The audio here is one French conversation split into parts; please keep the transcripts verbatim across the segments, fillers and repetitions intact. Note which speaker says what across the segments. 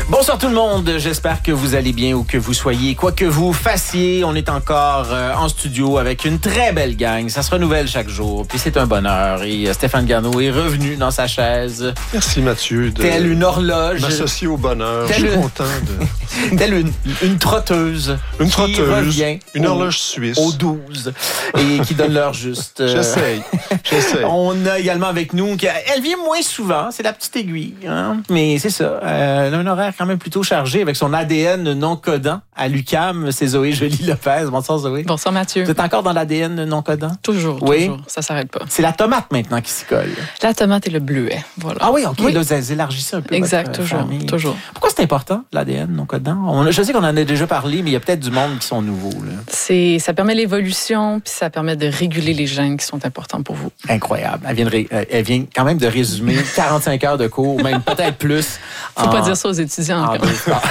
Speaker 1: Bonsoir tout le monde, j'espère que vous allez bien où que vous soyez. Quoi que vous fassiez, on est encore euh, en studio avec une très belle gang. Ça se renouvelle chaque jour, puis c'est un bonheur. Et euh, Stéphane Garneau est revenu dans sa chaise.
Speaker 2: Merci Mathieu. De
Speaker 1: Telle une horloge.
Speaker 2: M'associer au bonheur.
Speaker 1: Telle
Speaker 2: Je suis
Speaker 1: une...
Speaker 2: content de...
Speaker 1: Telle une, une trotteuse.
Speaker 2: Une
Speaker 1: qui
Speaker 2: trotteuse.
Speaker 1: Revient
Speaker 2: une
Speaker 1: au,
Speaker 2: horloge suisse.
Speaker 1: Au douze. Et qui donne l'heure juste. Euh...
Speaker 2: J'essaye. J'essaye.
Speaker 1: On a également avec nous... Elle vient moins souvent, c'est la petite aiguille. Hein? Mais c'est ça. Euh, elle a un horaire quand même plutôt chargé avec son A D N non codant à l'U Q A M. C'est Zoé Joly-Lopez. Bonsoir Zoé.
Speaker 3: Bonsoir Mathieu.
Speaker 1: Vous êtes encore dans l'A D N non codant?
Speaker 3: Toujours,
Speaker 1: oui.
Speaker 3: toujours. Ça s'arrête pas.
Speaker 1: C'est la tomate maintenant qui s'y colle.
Speaker 3: La tomate et le bleuet, voilà.
Speaker 1: Ah oui, OK.
Speaker 3: Oui.
Speaker 1: Là, vous élargissez un peu
Speaker 3: exact,
Speaker 1: votre
Speaker 3: toujours,
Speaker 1: famille.
Speaker 3: toujours.
Speaker 1: Pourquoi c'est important, l'A D N non codant? On, je sais qu'on en a déjà parlé, mais il y a peut-être du monde qui sont nouveaux. Là.
Speaker 3: C'est, ça permet l'évolution, puis ça permet de réguler les gènes qui sont importants pour vous.
Speaker 1: Incroyable. Elle vient, de ré, elle vient quand même de résumer quarante-cinq heures de cours, même peut-être plus.
Speaker 3: Faut
Speaker 1: en,
Speaker 3: pas dire ça aux étudiants.
Speaker 1: En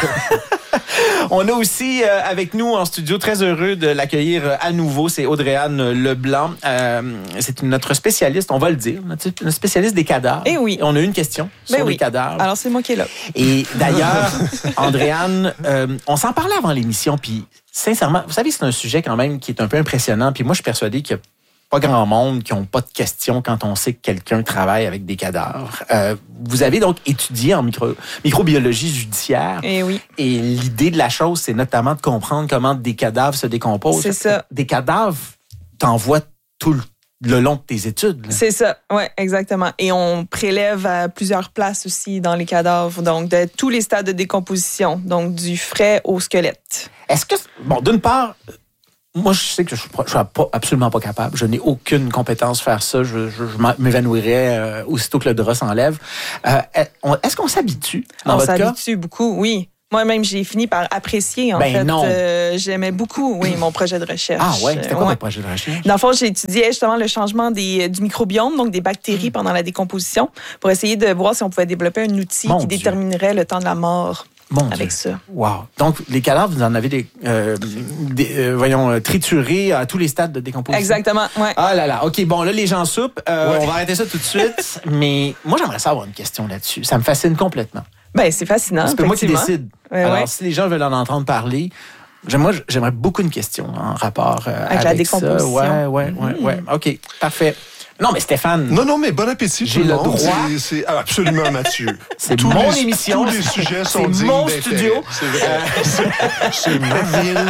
Speaker 1: On a aussi euh, avec nous en studio, très heureux de l'accueillir euh, à nouveau, c'est Audrey-Anne Leblanc. Euh, c'est notre spécialiste, on va le dire, notre spécialiste des cadavres.
Speaker 4: Eh oui.
Speaker 1: On a une question
Speaker 4: ben
Speaker 1: sur
Speaker 4: oui.
Speaker 1: les cadavres.
Speaker 4: Alors, c'est moi qui est là.
Speaker 1: Et d'ailleurs, Audrey-Anne, euh, on s'en parlait avant l'émission, puis sincèrement, vous savez, c'est un sujet quand même qui est un peu impressionnant, puis moi, je suis persuadé qu'il y a pas grand monde qui n'ont pas de questions quand on sait que quelqu'un travaille avec des cadavres. Euh, vous avez donc étudié en micro, microbiologie judiciaire.
Speaker 4: Et oui.
Speaker 1: Et l'idée de la chose, c'est notamment de comprendre comment des cadavres se décomposent.
Speaker 4: C'est ça.
Speaker 1: Des cadavres, t'en vois tout le, le long de tes études. Là.
Speaker 4: C'est ça, oui, exactement. Et on prélève à plusieurs places aussi dans les cadavres, donc de tous les stades de décomposition, donc du frais au squelette.
Speaker 1: Est-ce que, bon, d'une part, moi, je sais que je ne suis pas, absolument pas capable. Je n'ai aucune compétence à faire ça. Je, je, je m'évanouirais euh, aussitôt que le drap s'enlève. Euh, est-ce qu'on s'habitue dans
Speaker 4: on
Speaker 1: votre cas?
Speaker 4: On s'habitue beaucoup, oui. Moi-même, j'ai fini par apprécier, en
Speaker 1: ben
Speaker 4: fait.
Speaker 1: Non.
Speaker 4: Euh, j'aimais beaucoup, oui, mon projet de recherche.
Speaker 1: Ah ouais? C'était quoi
Speaker 4: ouais.
Speaker 1: votre projet de recherche?
Speaker 4: Dans le fond, j'étudiais justement le changement des, du microbiome, donc des bactéries mmh. pendant la décomposition, pour essayer de voir si on pouvait développer un outil
Speaker 1: mon
Speaker 4: qui
Speaker 1: Dieu.
Speaker 4: déterminerait le temps de la mort.
Speaker 1: Mon
Speaker 4: avec
Speaker 1: Dieu.
Speaker 4: ça.
Speaker 1: Wow. Donc, les cadavres, vous en avez des, euh, des euh, voyons, euh, triturés à tous les stades de décomposition.
Speaker 4: Exactement, ouais.
Speaker 1: Ah là là. OK, bon, là, les gens soupent. Euh,
Speaker 2: ouais.
Speaker 1: On va arrêter ça tout de suite. Mais moi, j'aimerais savoir une question là-dessus. Ça me fascine complètement.
Speaker 4: Ben, c'est fascinant.
Speaker 1: C'est moi qui décide.
Speaker 4: Ouais,
Speaker 1: Alors,
Speaker 4: ouais.
Speaker 1: si les gens veulent en entendre parler, moi, j'aimerais beaucoup une question en rapport euh, avec,
Speaker 4: avec la décomposition.
Speaker 1: Ça. Ouais, ouais, ouais, mmh. ouais. OK, parfait. Non, mais Stéphane.
Speaker 2: Non, non, mais bon appétit,
Speaker 1: j'ai
Speaker 2: tout le
Speaker 1: le
Speaker 2: monde.
Speaker 1: droit.
Speaker 2: C'est, c'est absolument Mathieu.
Speaker 1: C'est
Speaker 2: tous
Speaker 1: mon
Speaker 2: les,
Speaker 1: émission.
Speaker 2: Tous les sujets sont
Speaker 1: c'est
Speaker 2: dignes
Speaker 1: mon
Speaker 2: d'intérêt.
Speaker 1: studio.
Speaker 2: C'est vrai. Euh, c'est, c'est ma ville.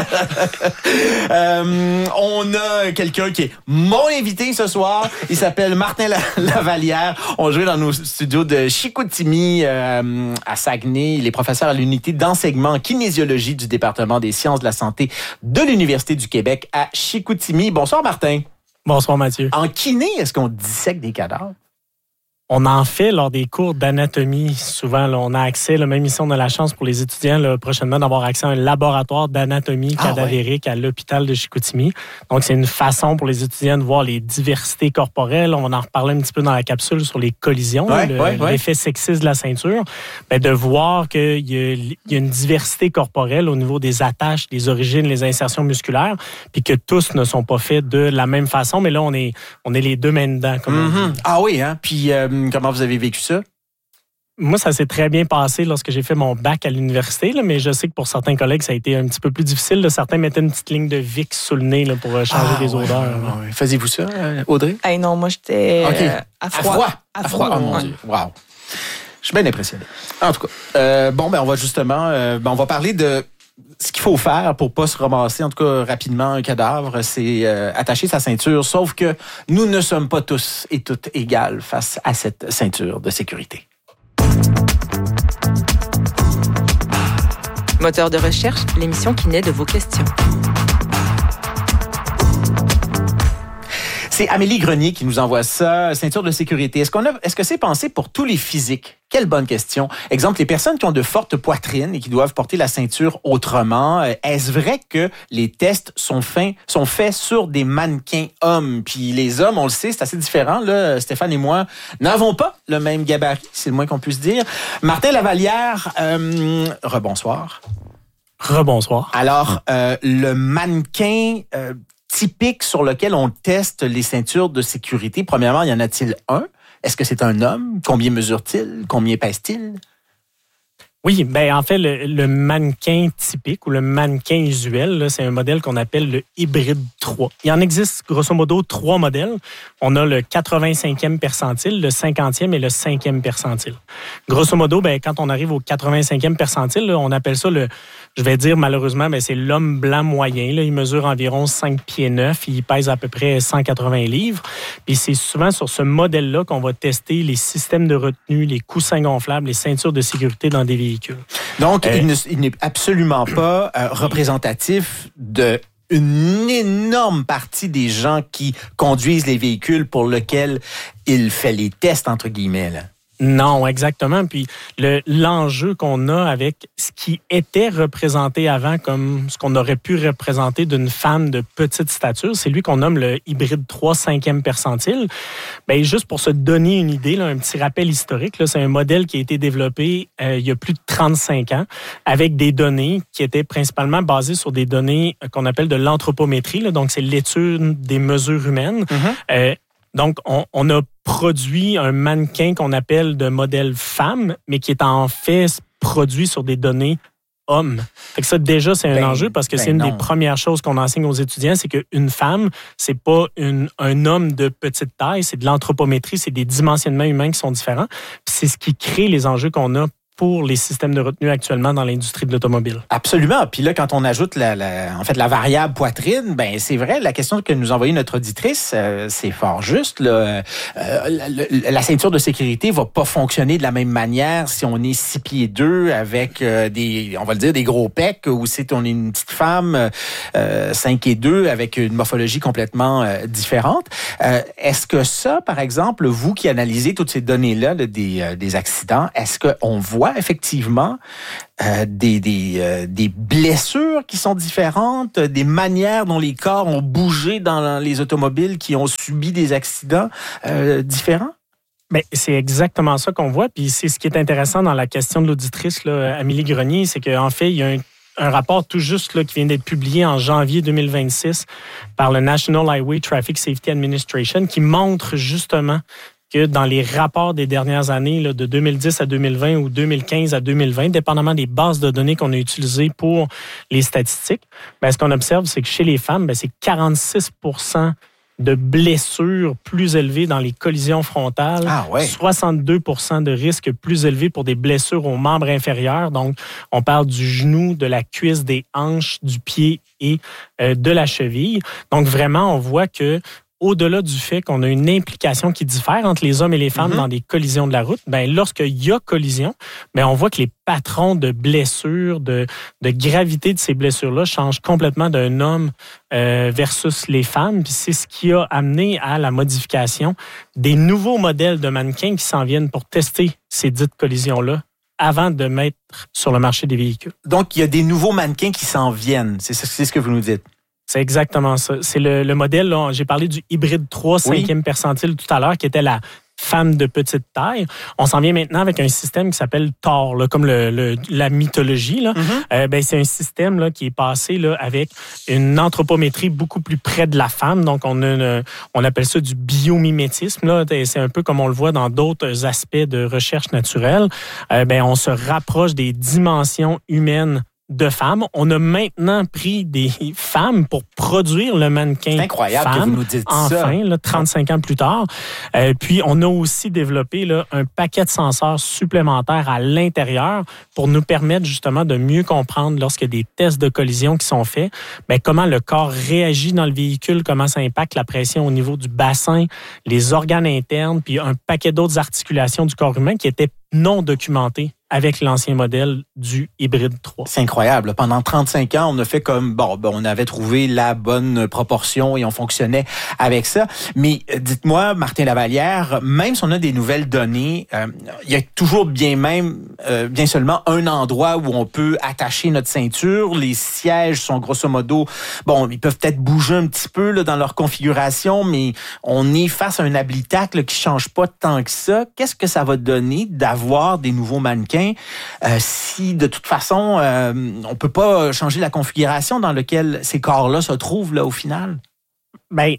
Speaker 1: Euh, on a quelqu'un qui est mon invité ce soir. Il s'appelle Martin Lavallière. On joue dans nos studios de Chicoutimi euh, à Saguenay. Il est professeur à l'unité d'enseignement en kinésiologie du département des sciences de la santé de l'Université du Québec à Chicoutimi. Bonsoir Martin.
Speaker 5: Bonsoir Mathieu.
Speaker 1: En kiné, est-ce qu'on dissèque des cadavres?
Speaker 5: On en fait lors des cours d'anatomie. Souvent, là, on a accès, là, même ici, on a la chance pour les étudiants là, prochainement d'avoir accès à un laboratoire d'anatomie cadavérique ah, ouais. à l'hôpital de Chicoutimi. Donc, c'est une façon pour les étudiants de voir les diversités corporelles. On va en reparler un petit peu dans la capsule sur les collisions,
Speaker 1: ouais,
Speaker 5: là, le,
Speaker 1: ouais, ouais.
Speaker 5: l'effet sexiste de la ceinture. Ben, de voir qu'il y a, il y a une diversité corporelle au niveau des attaches, des origines, les insertions musculaires, puis que tous ne sont pas faits de la même façon. Mais là, on est, on est les deux mains dedans, comme
Speaker 1: mm-hmm.
Speaker 5: on dit.
Speaker 1: Ah oui, hein? Puis... Euh... Comment vous avez vécu ça?
Speaker 5: Moi, ça s'est très bien passé lorsque j'ai fait mon bac à l'université, là, mais je sais que pour certains collègues, ça a été un petit peu plus difficile. Là. Certains mettaient une petite ligne de Vicks sous le nez là, pour changer
Speaker 1: ah,
Speaker 5: les
Speaker 1: ouais,
Speaker 5: odeurs.
Speaker 1: Ouais, ouais. Faisiez-vous ça, Audrey?
Speaker 4: Hey, non, moi, j'étais
Speaker 1: okay.
Speaker 4: euh, à froid.
Speaker 1: À froid?
Speaker 4: À
Speaker 1: froid, à froid. Oh mon ouais. Dieu. Wow. Je suis bien impressionné. En tout cas, euh, bon, ben, on va justement, euh, ben, on va parler de ce qu'il faut faire pour pas se ramasser, en tout cas rapidement, un cadavre, c'est euh, attacher sa ceinture. Sauf que nous ne sommes pas tous et toutes égales face à cette ceinture de sécurité.
Speaker 6: Moteur de recherche, l'émission qui naît de vos questions.
Speaker 1: C'est Amélie Grenier qui nous envoie ça, ceinture de sécurité. Est-ce qu'on a, est-ce que c'est pensé pour tous les physiques? Quelle bonne question. Exemple, les personnes qui ont de fortes poitrines et qui doivent porter la ceinture autrement, est-ce vrai que les tests sont faits, sont faits sur des mannequins hommes? Puis les hommes, on le sait, c'est assez différent. Là, Stéphane et moi n'avons pas le même gabarit, c'est le moins qu'on puisse dire. Martin Lavallière, euh, rebonsoir.
Speaker 5: Rebonsoir.
Speaker 1: Alors, euh, le mannequin... Euh, typique sur lequel on teste les ceintures de sécurité. Premièrement, y en a-t-il un? Est-ce que c'est un homme? Combien mesure-t-il? Combien pèse-t-il?
Speaker 5: Oui, ben en fait, le, le mannequin typique ou le mannequin usuel, là, c'est un modèle qu'on appelle le hybride trois. Il en existe grosso modo trois modèles. On a le quatre-vingt-cinquième percentile, le cinquantième et le cinquième percentile. Grosso modo, ben, quand on arrive au quatre-vingt-cinquième percentile, là, on appelle ça le, je vais dire malheureusement, ben, c'est l'homme blanc moyen. Là. Il mesure environ cinq pieds neuf, il pèse à peu près cent quatre-vingts livres. Puis c'est souvent sur ce modèle-là qu'on va tester les systèmes de retenue, les coussins gonflables, les ceintures de sécurité dans des véhicules.
Speaker 1: Donc,
Speaker 5: euh,
Speaker 1: il, ne, il n'est absolument pas euh, représentatif de une énorme partie des gens qui conduisent les véhicules pour lesquels il fait les tests, entre guillemets, là.
Speaker 5: Non, exactement. Puis le, l'enjeu qu'on a avec ce qui était représenté avant comme ce qu'on aurait pu représenter d'une femme de petite stature, c'est lui qu'on nomme le hybride trois cinquième percentile. Bien, juste pour se donner une idée, là, un petit rappel historique, là, c'est un modèle qui a été développé euh, il y a plus de trente-cinq ans avec des données qui étaient principalement basées sur des données qu'on appelle de l'anthropométrie. Là, donc, c'est l'étude des mesures humaines. Mm-hmm. Euh, Donc, on, on a produit un mannequin qu'on appelle de modèle femme, mais qui est en fait produit sur des données hommes. Fait que ça, déjà, c'est un ben, enjeu parce que ben c'est une non. des premières choses qu'on enseigne aux étudiants, c'est qu'une femme, c'est pas une, un homme de petite taille, c'est de l'anthropométrie, c'est des dimensionnements humains qui sont différents. Puis c'est ce qui crée les enjeux qu'on a pour les systèmes de retenue actuellement dans l'industrie de l'automobile.
Speaker 1: Absolument. Puis là, quand on ajoute la, la, en fait, la variable poitrine, ben c'est vrai, la question que nous a envoyée notre auditrice, euh, c'est fort juste. Là. Euh, la, la ceinture de sécurité va pas fonctionner de la même manière si on est six pieds deux avec euh, des, on va le dire, des gros pecs, ou si on est une petite femme euh, cinq et deux avec une morphologie complètement euh, différente. Euh, est-ce que ça, par exemple, vous qui analysez toutes ces données-là là, des, euh, des accidents, est-ce qu'on voit effectivement euh, des, des, euh, des blessures qui sont différentes, des manières dont les corps ont bougé dans les automobiles qui ont subi des accidents euh, différents?
Speaker 5: Bien, c'est exactement ça qu'on voit. Puis c'est ce qui est intéressant dans la question de l'auditrice, là, Amélie Grenier, c'est qu'en fait, il y a un un rapport tout juste là, qui vient d'être publié en janvier deux mille vingt-six par le National Highway Traffic Safety Administration qui montre justement que dans les rapports des dernières années, là, de deux mille dix à deux mille vingt ou deux mille quinze à deux mille vingt, dépendamment des bases de données qu'on a utilisées pour les statistiques, bien, ce qu'on observe, c'est que chez les femmes, bien, c'est quarante-six pour cent de blessures plus élevées dans les collisions frontales,
Speaker 1: ah ouais.
Speaker 5: soixante-deux pour cent de risques plus élevés pour des blessures aux membres inférieurs. Donc, on parle du genou, de la cuisse, des hanches, du pied et euh, de la cheville. Donc, vraiment, on voit que au-delà du fait qu'on a une implication qui diffère entre les hommes et les femmes mm-hmm. dans des collisions de la route, ben lorsqu'il y a collision, ben on voit que les patrons de blessures, de, de gravité de ces blessures-là changent complètement d'un homme euh, versus les femmes. Puis c'est ce qui a amené à la modification des nouveaux modèles de mannequins qui s'en viennent pour tester ces dites collisions-là avant de mettre sur le marché des véhicules.
Speaker 1: Donc, il y a des nouveaux mannequins qui s'en viennent. C'est, c'est ce que vous nous dites.
Speaker 5: C'est exactement ça. C'est le, le modèle, là, j'ai parlé du hybride trois cinquième oui. percentile tout à l'heure, qui était la femme de petite taille. On s'en vient maintenant avec un système qui s'appelle Thor, là, comme le, le, la mythologie. Là. Mm-hmm. Euh, ben, c'est un système là, qui est passé là, avec une anthropométrie beaucoup plus près de la femme. Donc, on, a une, on appelle ça du biomimétisme. Là. C'est un peu comme on le voit dans d'autres aspects de recherche naturelle. Euh, ben, on se rapproche des dimensions humaines de femmes. On a maintenant pris des femmes pour produire le mannequin
Speaker 1: C'est incroyable
Speaker 5: femme,
Speaker 1: que vous nous dites
Speaker 5: enfin,
Speaker 1: ça.
Speaker 5: Là, trente-cinq ans plus tard. Euh, puis, on a aussi développé là, un paquet de senseurs supplémentaires à l'intérieur pour nous permettre justement de mieux comprendre lorsqu'il y a des tests de collision qui sont faits, bien, comment le corps réagit dans le véhicule, comment ça impacte la pression au niveau du bassin, les organes internes, puis un paquet d'autres articulations du corps humain qui étaient non documentées avec l'ancien modèle du hybride trois.
Speaker 1: C'est incroyable. Pendant trente-cinq ans, on a fait comme, bon, ben, on avait trouvé la bonne proportion et on fonctionnait avec ça. Mais dites-moi, Martin Lavallière, même si on a des nouvelles données, euh, il y a toujours bien même, euh, bien seulement un endroit où on peut attacher notre ceinture. Les sièges sont grosso modo, bon, ils peuvent peut-être bouger un petit peu là, dans leur configuration, mais on est face à un habitacle qui change pas tant que ça. Qu'est-ce que ça va donner d'avoir des nouveaux mannequins Euh, si de toute façon, euh, on ne peut pas changer la configuration dans laquelle ces corps-là se trouvent là, au final?
Speaker 5: Bien,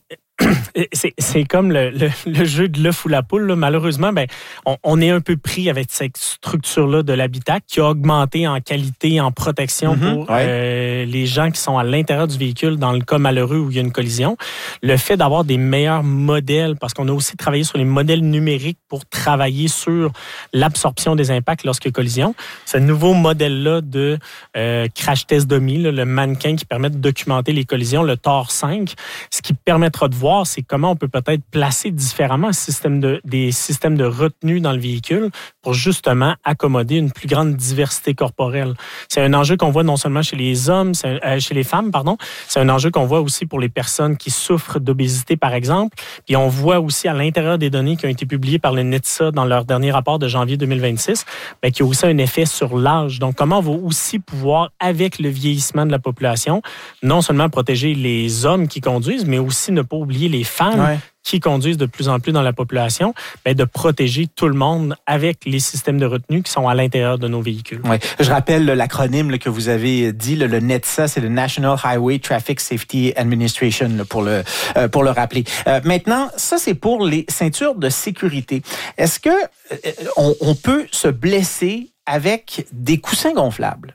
Speaker 5: c'est, c'est comme le, le, le jeu de l'œuf ou la poule. Là. Malheureusement, ben, on, on est un peu pris avec cette structure-là de l'habitat qui a augmenté en qualité, en protection mm-hmm, pour ouais. euh, les gens qui sont à l'intérieur du véhicule dans le cas malheureux où il y a une collision. Le fait d'avoir des meilleurs modèles, parce qu'on a aussi travaillé sur les modèles numériques pour travailler sur l'absorption des impacts lorsqu'il y a collision. Ce nouveau modèle-là de euh, crash test dummy, là, le mannequin qui permet de documenter les collisions, le T O R cinq, ce qui permettra de voir, c'est comment on peut peut-être placer différemment système de, des systèmes de retenue dans le véhicule pour justement accommoder une plus grande diversité corporelle. C'est un enjeu qu'on voit non seulement chez les hommes, c'est, euh, chez les femmes, pardon, c'est un enjeu qu'on voit aussi pour les personnes qui souffrent d'obésité, par exemple. Puis on voit aussi à l'intérieur des données qui ont été publiées par le N E T S A dans leur dernier rapport de janvier deux mille vingt-six, bien, qu'il y a aussi un effet sur l'âge. Donc, comment on va aussi pouvoir, avec le vieillissement de la population, non seulement protéger les hommes qui conduisent, mais aussi ne pas oublier les femmes ouais. qui conduisent de plus en plus dans la population, bien, de protéger tout le monde avec les systèmes de retenue qui sont à l'intérieur de nos véhicules.
Speaker 1: Oui. Je rappelle l'acronyme là, que vous avez dit, le, le N E T S A, c'est le National Highway Traffic Safety Administration, là, pour le euh, pour le rappeler. Euh, maintenant, ça, c'est pour les ceintures de sécurité. Est-ce que euh, on, on peut se blesser avec des coussins gonflables?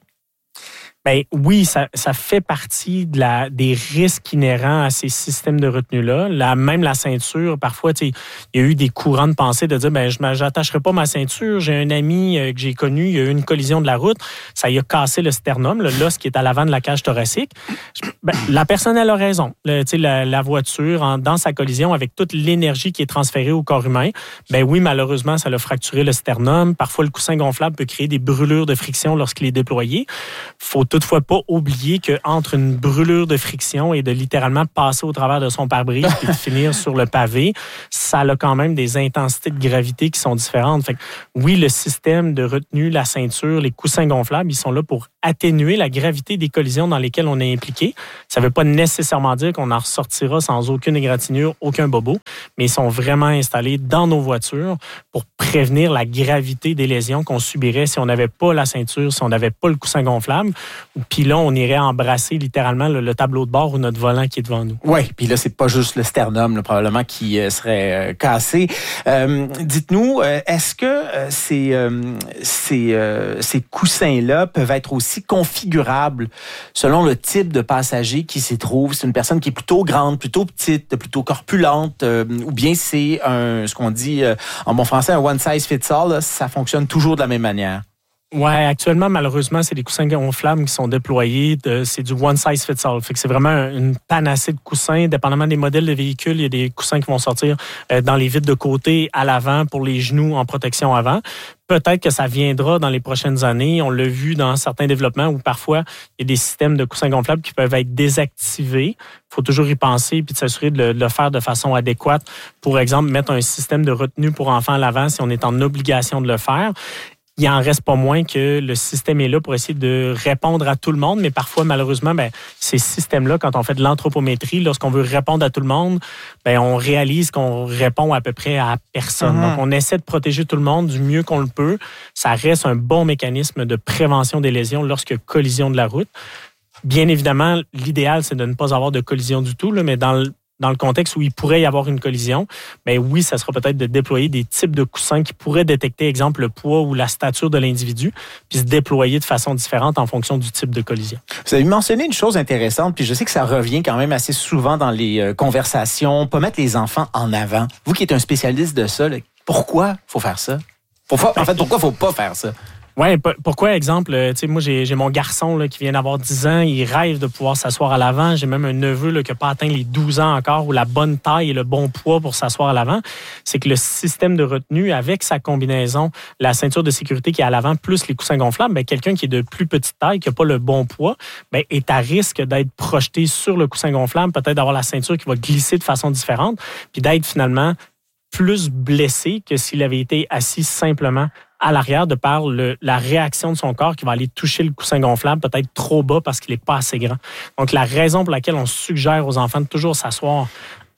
Speaker 5: Ben oui, ça, ça fait partie de la, des risques inhérents à ces systèmes de retenue-là. La, même la ceinture, parfois, tu sais, il y a eu des courants de pensée de dire, ben je n'attacherai pas ma ceinture. J'ai un ami euh, que j'ai connu, il y a eu une collision de la route, ça y a cassé le sternum, le l'os qui est à l'avant de la cage thoracique. Ben, la personne, elle a raison. Le, tu sais, la, la voiture, en, dans sa collision, avec toute l'énergie qui est transférée au corps humain, ben oui, malheureusement, ça l'a fracturé le sternum. Parfois, le coussin gonflable peut créer des brûlures de friction lorsqu'il est déployé. Faut toutefois pas oublier qu'entre une brûlure de friction et de littéralement passer au travers de son pare-brise et de finir sur le pavé, ça a quand même des intensités de gravité qui sont différentes. Fait que, oui, le système de retenue, la ceinture, les coussins gonflables, ils sont là pour atténuer la gravité des collisions dans lesquelles on est impliqué. Ça ne veut pas nécessairement dire qu'on en ressortira sans aucune égratignure, aucun bobo, mais ils sont vraiment installés dans nos voitures pour prévenir la gravité des lésions qu'on subirait si on n'avait pas la ceinture, si on n'avait pas le coussin gonflable. Puis là, on irait embrasser littéralement le, le tableau de bord ou notre volant qui est devant nous.
Speaker 1: Oui, puis là, c'est pas juste le sternum, là, probablement, qui euh, serait euh, cassé. Euh, dites-nous, euh, est-ce que euh, ces, euh, ces, euh, ces coussins-là peuvent être aussi configurables selon le type de passager qui s'y trouve? C'est une personne qui est plutôt grande, plutôt petite, plutôt corpulente, euh, ou bien c'est un, ce qu'on dit euh, en bon français, un one size fits all, là, ça fonctionne toujours de la même manière?
Speaker 5: Oui, actuellement, malheureusement, c'est des coussins gonflables qui sont déployés. De, c'est du one size fits all. Fait que c'est vraiment une panacée de coussins. Dépendamment des modèles de véhicules, il y a des coussins qui vont sortir dans les vitres de côté, à l'avant, pour les genoux en protection avant. Peut-être que ça viendra dans les prochaines années. On l'a vu dans certains développements où parfois, il y a des systèmes de coussins gonflables qui peuvent être désactivés. Il faut toujours y penser et de s'assurer de le, de le faire de façon adéquate. Pour exemple, mettre un système de retenue pour enfants à l'avant si on est en obligation de le faire. Il en reste pas moins que le système est là pour essayer de répondre à tout le monde, mais parfois, malheureusement, ben, ces systèmes-là, quand on fait de l'anthropométrie, lorsqu'on veut répondre à tout le monde, ben, on réalise qu'on répond à peu près à personne. Mm-hmm. Donc, on essaie de protéger tout le monde du mieux qu'on le peut. Ça reste un bon mécanisme de prévention des lésions lorsque y a collision de la route. Bien évidemment, l'idéal, c'est de ne pas avoir de collision du tout, là, mais dans le dans le contexte où il pourrait y avoir une collision, bien oui, ça sera peut-être de déployer des types de coussins qui pourraient détecter, exemple, le poids ou la stature de l'individu, puis se déployer de façon différente en fonction du type de collision.
Speaker 1: Vous avez mentionné une chose intéressante, puis je sais que ça revient quand même assez souvent dans les euh, conversations, pas mettre les enfants en avant. Vous qui êtes un spécialiste de ça, là, pourquoi faut faire ça? Pourquoi, en fait, pourquoi faut pas faire ça?
Speaker 5: Oui, pourquoi, exemple, tu sais, moi, j'ai, j'ai mon garçon là, qui vient d'avoir dix ans, il rêve de pouvoir s'asseoir à l'avant. J'ai même un neveu là, qui n'a pas atteint les douze ans encore, où la bonne taille et le bon poids pour s'asseoir à l'avant. C'est que le système de retenue, avec sa combinaison, la ceinture de sécurité qui est à l'avant, plus les coussins gonflables, bien, quelqu'un qui est de plus petite taille, qui n'a pas le bon poids, bien, est à risque d'être projeté sur le coussin gonflable, peut-être d'avoir la ceinture qui va glisser de façon différente, puis d'être finalement plus blessé que s'il avait été assis simplement à l'arrière de par le, la réaction de son corps qui va aller toucher le coussin gonflable peut-être trop bas parce qu'il n'est pas assez grand. Donc, la raison pour laquelle on suggère aux enfants de toujours s'asseoir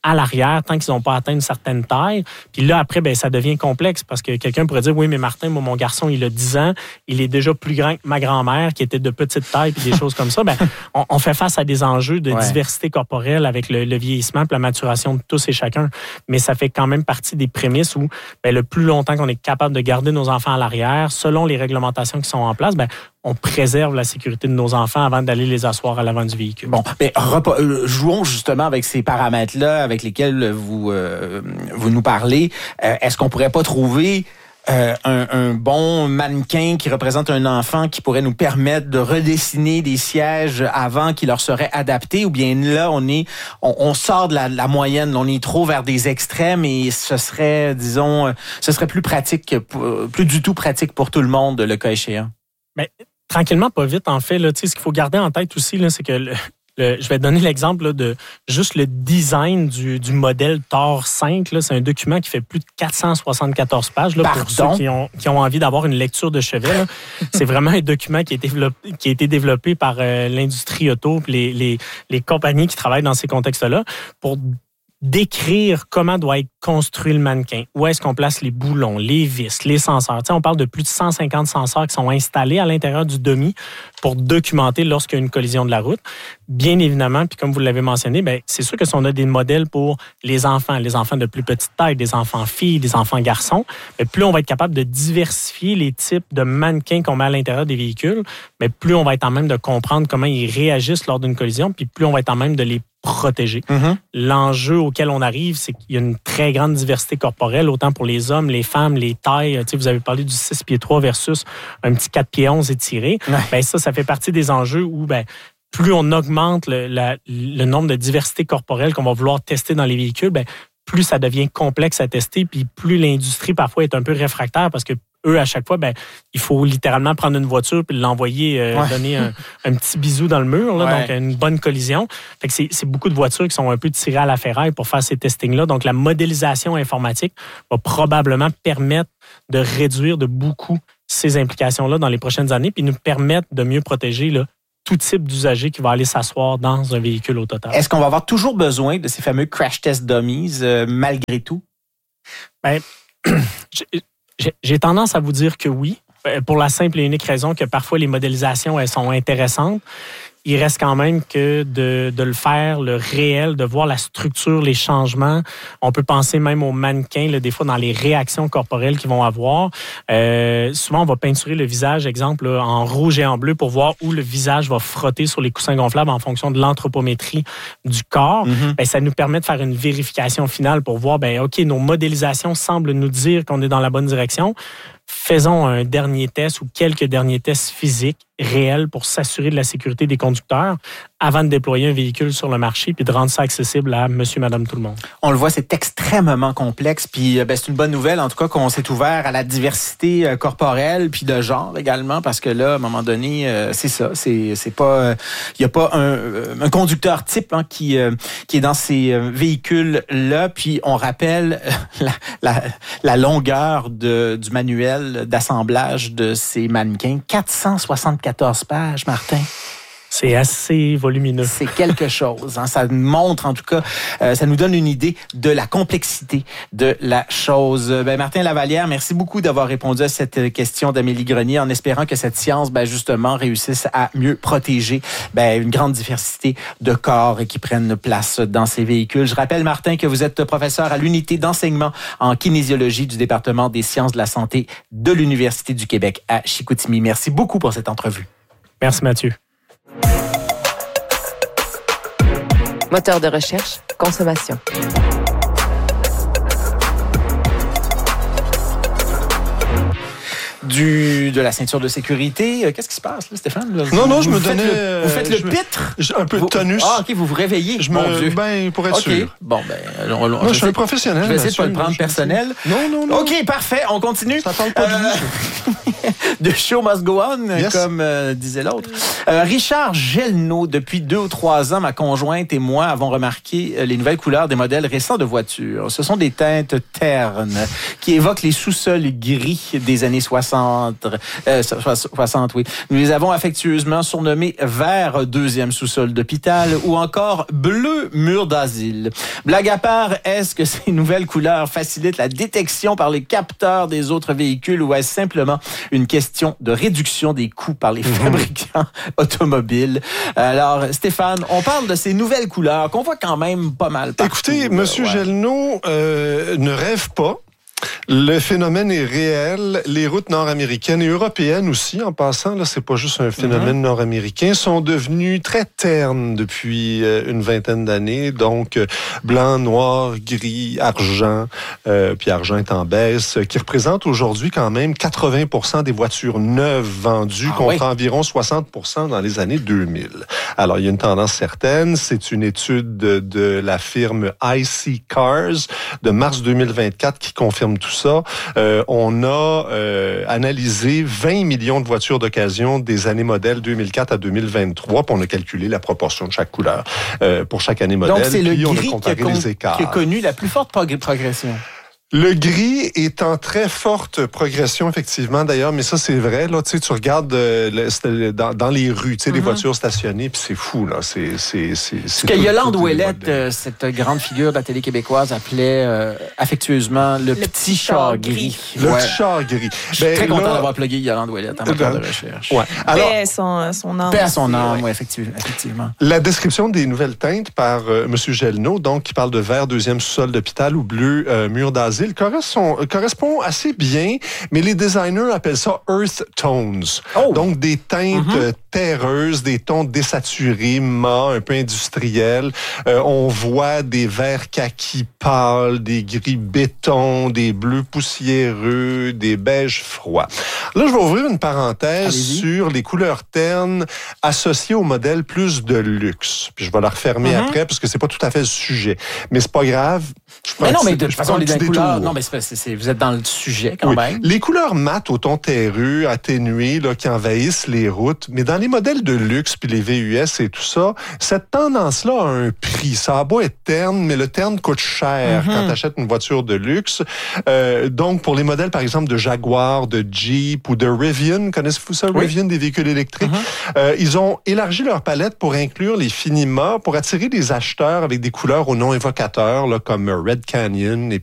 Speaker 5: à l'arrière tant qu'ils n'ont pas atteint une certaine taille. Puis là, après, ben ça devient complexe parce que quelqu'un pourrait dire, oui, mais Martin, moi, mon garçon, il a dix ans, il est déjà plus grand que ma grand-mère qui était de petite taille puis des choses comme ça. Ben, on, on fait face à des enjeux de ouais. diversité corporelle avec le, le vieillissement puis la maturation de tous et chacun. Mais ça fait quand même partie des prémices où ben, le plus longtemps qu'on est capable de garder nos enfants à l'arrière, selon les réglementations qui sont en place, ben, on préserve la sécurité de nos enfants avant d'aller les asseoir à l'avant du véhicule.
Speaker 1: Bon, mais repas, euh, jouons justement avec ces paramètres-là avec lesquels vous, euh, vous nous parlez. Euh, est-ce qu'on pourrait pas trouver euh, un, un bon mannequin qui représente un enfant qui pourrait nous permettre de redessiner des sièges avant qui leur seraient adaptés? Ou bien là, on est, on, on sort de la, de la moyenne, on est trop vers des extrêmes et ce serait, disons, ce serait plus pratique, plus du tout pratique pour tout le monde, le cas échéant?
Speaker 5: Mais tranquillement, pas vite, en fait. Là, ce qu'il faut garder en tête aussi, là, c'est que le, le, je vais donner l'exemple là, de juste le design du, du modèle Thor cinq. Là, c'est un document qui fait plus de quatre cent soixante-quatorze pages. Là, pour ceux qui ont, qui ont envie d'avoir une lecture de chevet. Là. C'est vraiment un document qui a été développé, qui a été développé par euh, l'industrie auto, les, les, les compagnies qui travaillent dans ces contextes-là pour décrire comment doit être construit le mannequin. Où est-ce qu'on place les boulons, les vis, les senseurs. Tu sais, on parle de plus de cent cinquante senseurs qui sont installés à l'intérieur du dummy pour documenter lorsqu'il y a une collision de la route. Bien évidemment, puis comme vous l'avez mentionné, ben c'est sûr que si on a des modèles pour les enfants, les enfants de plus petite taille, des enfants filles, des enfants garçons, ben plus on va être capable de diversifier les types de mannequins qu'on met à l'intérieur des véhicules, mais plus on va être en même de comprendre comment ils réagissent lors d'une collision, puis plus on va être en même de les protéger. Mm-hmm. L'enjeu auquel on arrive, c'est qu'il y a une très grande diversité corporelle, autant pour les hommes, les femmes, les tailles. Tu sais, vous avez parlé du six pieds trois versus un petit quatre pieds onze étiré. Ouais. Ben ça, ça fait partie des enjeux où ben, plus on augmente le, la, le nombre de diversités corporelles qu'on va vouloir tester dans les véhicules, ben, plus ça devient complexe à tester, puis plus l'industrie parfois est un peu réfractaire parce que eux, à chaque fois, ben, il faut littéralement prendre une voiture puis l'envoyer, euh, ouais. donner un, un petit bisou dans le mur, là, ouais. donc une bonne collision. Fait que c'est, c'est beaucoup de voitures qui sont un peu tirées à la ferraille pour faire ces testings-là. Donc, la modélisation informatique va probablement permettre de réduire de beaucoup ces implications-là dans les prochaines années puis nous permettre de mieux protéger là, tout type d'usager qui va aller s'asseoir dans un véhicule au total.
Speaker 1: Est-ce qu'on va avoir toujours besoin de ces fameux crash test dummies euh, malgré tout?
Speaker 5: Bien, j'ai tendance à vous dire que oui, pour la simple et unique raison que parfois les modélisations, elles sont intéressantes. Il reste quand même que de, de le faire, le réel, de voir la structure, les changements. On peut penser même aux mannequins, là, des fois dans les réactions corporelles qu'ils vont avoir. Euh, souvent, on va peinturer le visage, exemple, là, en rouge et en bleu pour voir où le visage va frotter sur les coussins gonflables en fonction de l'anthropométrie du corps. Mm-hmm. Ben, ça nous permet de faire une vérification finale pour voir, ben, OK, nos modélisations semblent nous dire qu'on est dans la bonne direction. Faisons un dernier test ou quelques derniers tests physiques réels pour s'assurer de la sécurité des conducteurs avant de déployer un véhicule sur le marché puis de rendre ça accessible à monsieur, madame, tout le monde.
Speaker 1: On le voit, c'est extrêmement complexe puis ben, c'est une bonne nouvelle en tout cas qu'on s'est ouvert à la diversité corporelle puis de genre également parce que là, à un moment donné, euh, c'est ça, c'est, c'est pas, il euh, y a pas un, un conducteur type hein, qui, euh, qui est dans ces euh, véhicules-là puis on rappelle la, la, la longueur de, du manuel d'assemblage de ces mannequins, quatre cent soixante-quatorze pages, Martin.
Speaker 5: C'est assez volumineux.
Speaker 1: C'est quelque chose. Hein. Ça montre, en tout cas, euh, ça nous donne une idée de la complexité de la chose. Ben, Martin Lavallière, merci beaucoup d'avoir répondu à cette question d'Amélie Grenier en espérant que cette science, ben, justement, réussisse à mieux protéger ben, une grande diversité de corps qui prennent place dans ces véhicules. Je rappelle, Martin, que vous êtes professeur à l'unité d'enseignement en kinésiologie du département des sciences de la santé de l'Université du Québec à Chicoutimi. Merci beaucoup pour cette entrevue.
Speaker 5: Merci, Mathieu.
Speaker 6: Moteur de recherche, consommation.
Speaker 1: Du, de la ceinture de sécurité. Qu'est-ce qui se passe, là, Stéphane? Là,
Speaker 2: non,
Speaker 1: vous,
Speaker 2: non, je
Speaker 1: vous
Speaker 2: me donnais...
Speaker 1: Le, vous faites le
Speaker 2: je,
Speaker 1: pitre?
Speaker 2: Un peu de tonus.
Speaker 1: Ah, OK, vous vous réveillez.
Speaker 2: Je
Speaker 1: Mon
Speaker 2: me,
Speaker 1: Dieu.
Speaker 2: Ben, pour être
Speaker 1: okay.
Speaker 2: sûr.
Speaker 1: Bon, ben... On, on,
Speaker 2: non, je suis un professionnel.
Speaker 1: Je vais essayer de ne pas le prendre personnel.
Speaker 2: Non, non, non.
Speaker 1: OK, parfait. On continue.
Speaker 2: Ça parle pas de vous.
Speaker 1: The show must go on,
Speaker 2: yes.
Speaker 1: comme euh, disait l'autre. Euh, Richard Gelneau, depuis deux ou trois ans, ma conjointe et moi avons remarqué les nouvelles couleurs des modèles récents de voitures. Ce sont des teintes ternes qui évoquent les sous-sols gris des années soixante. soixante, euh, soixante, oui. Nous les avons affectueusement surnommés vert deuxième sous-sol d'hôpital ou encore bleu mur d'asile. Blague à part, est-ce que ces nouvelles couleurs facilitent la détection par les capteurs des autres véhicules ou est-ce simplement une question de réduction des coûts par les fabricants automobiles? Alors, Stéphane, on parle de ces nouvelles couleurs qu'on voit quand même pas mal partout.
Speaker 2: Écoutez, Monsieur
Speaker 1: ouais.
Speaker 2: Gelneau euh, ne rêve pas. Le phénomène est réel. Les routes nord-américaines et européennes aussi, en passant, là, c'est pas juste un phénomène mm-hmm. nord-américain, sont devenues très ternes depuis euh, une vingtaine d'années. Donc, euh, blanc, noir, gris, argent, euh, puis argent est en baisse, qui représente aujourd'hui quand même quatre-vingts pour cent des voitures neuves vendues ah, contre oui. environ soixante pour cent dans les années deux mille. Alors, il y a une tendance certaine. C'est une étude de, de la firme I C Cars de mars deux mille vingt-quatre qui confirme tout ça. Euh, on a euh, analysé vingt millions de voitures d'occasion des années modèles deux mille quatre à deux mille vingt-trois, puis on a calculé la proportion de chaque couleur euh, pour chaque année modèle.
Speaker 1: Donc, c'est le
Speaker 2: puis on
Speaker 1: gris
Speaker 2: a comparé
Speaker 1: qui a, con-
Speaker 2: les écarts.
Speaker 1: qui a connu la plus forte prog- progression.
Speaker 2: Le gris est en très forte progression, effectivement, d'ailleurs, mais ça, c'est vrai. Là, tu sais, tu regardes euh, le, dans, dans les rues, tu sais, mm-hmm. les voitures stationnées, puis c'est fou, là. C'est, c'est, c'est, c'est
Speaker 1: Ce que Yolande Ouellette, euh, cette grande figure de la télé québécoise, appelait euh, affectueusement le, le petit char gris.
Speaker 2: Le
Speaker 1: ouais.
Speaker 2: petit char gris.
Speaker 1: Je suis
Speaker 2: ben,
Speaker 1: très content
Speaker 2: là,
Speaker 1: d'avoir plugué Yolande Ouellette en moteur de recherche.
Speaker 2: Ouais. Alors,
Speaker 4: paix à son, son âme.
Speaker 1: Paix à son âme,
Speaker 4: oui,
Speaker 1: ouais, effectivement, effectivement.
Speaker 2: La description des nouvelles teintes par euh, M. Gelneau, donc, qui parle de vert deuxième sous-sol d'hôpital ou bleu euh, mur d'asile, correspond correspond assez bien, mais les designers appellent ça Earth Tones. Oh. Donc, des teintes mm-hmm. terreuses, des tons désaturés, mat, un peu industriels. Euh, on voit des verts kaki pâles, des gris béton, des bleus poussiéreux, des beiges froids. Là, je vais ouvrir une parenthèse Allez-y. sur les couleurs ternes associées au modèle plus de luxe. Puis je vais la refermer mm-hmm. après, parce que c'est pas tout à fait le sujet. Mais c'est pas grave.
Speaker 1: Mais non, mais de toute façon, les couleurs... Non, mais c'est, c'est, c'est, vous êtes dans le sujet quand oui. même.
Speaker 2: Les couleurs mates au ton terreux, atténuées, là, qui envahissent les routes, mais dans les modèles de luxe puis les V U S et tout ça, cette tendance-là a un prix. Ça a beau être terne, mais le terne coûte cher mm-hmm. quand tu achètes une voiture de luxe. Euh, donc, pour les modèles, par exemple, de Jaguar, de Jeep ou de Rivian, connaissez-vous ça, oui. Rivian, des véhicules électriques? Mm-hmm. Euh, ils ont élargi leur palette pour inclure les finis mats, pour attirer des acheteurs avec des couleurs aux noms évocateurs, là, comme Red Canyon et